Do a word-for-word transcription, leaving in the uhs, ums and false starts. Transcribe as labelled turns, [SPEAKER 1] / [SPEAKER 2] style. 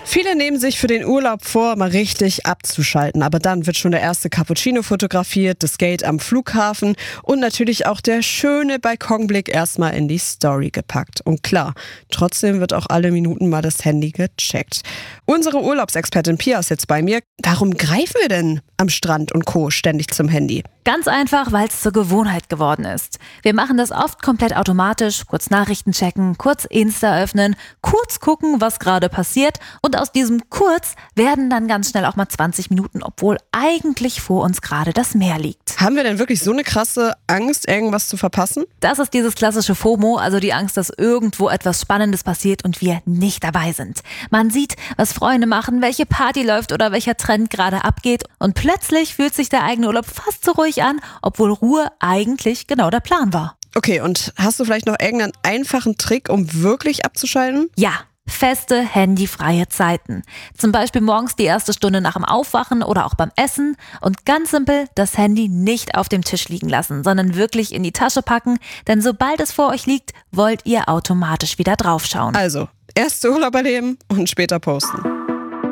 [SPEAKER 1] Viele nehmen sich für den Urlaub vor, mal richtig abzuschalten. Aber dann wird schon der erste Cappuccino fotografiert, das Gate am Flughafen und natürlich auch der schöne Balkonblick erstmal in die Story gepackt. Und klar, trotzdem wird auch alle Minuten mal das Handy gecheckt. Unsere Urlaubsexpertin Pia ist jetzt bei mir. Warum greifen wir denn am Strand und Co. ständig zum Handy?
[SPEAKER 2] Ganz einfach, weil es zur Gewohnheit geworden ist. Wir machen das oft komplett automatisch, kurz Nachrichten checken, kurz Insta öffnen, kurz gucken, was gerade passiert und aus diesem kurz werden dann ganz schnell auch mal zwanzig Minuten, obwohl eigentlich vor uns gerade das Meer liegt.
[SPEAKER 1] Haben wir denn wirklich so eine krasse Angst, irgendwas zu verpassen?
[SPEAKER 2] Das ist dieses klassische FOMO, also die Angst, dass irgendwo etwas Spannendes passiert und wir nicht dabei sind. Man sieht, was Freunde machen, welche Party läuft oder welcher Trend gerade abgeht und plötzlich fühlt sich der eigene Urlaub fast so ruhig an, obwohl Ruhe eigentlich genau der Plan war.
[SPEAKER 1] Okay, und hast du vielleicht noch irgendeinen einfachen Trick, um wirklich abzuschalten?
[SPEAKER 2] Ja. Feste, handyfreie Zeiten. Zum Beispiel morgens die erste Stunde nach dem Aufwachen oder auch beim Essen. Und ganz simpel, das Handy nicht auf dem Tisch liegen lassen, sondern wirklich in die Tasche packen. Denn sobald es vor euch liegt, wollt ihr automatisch wieder draufschauen.
[SPEAKER 1] Also, erst Urlaub erleben und später posten.